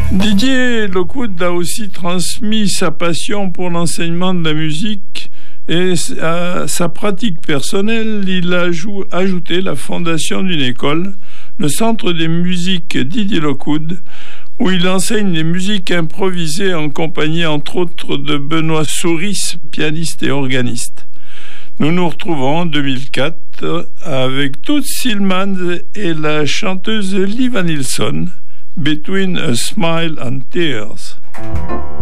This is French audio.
Didier Lockwood a aussi transmis sa passion pour l'enseignement de la musique et à sa pratique personnelle, il a ajouté la fondation d'une école, le Centre des musiques Didier Lockwood, où il enseigne les musiques improvisées en compagnie entre autres de Benoît Souris, pianiste et organiste. Nous nous retrouvons en 2004 avec Toots Thielemans et la chanteuse Liva Nilsson, Between a Smile and Tears.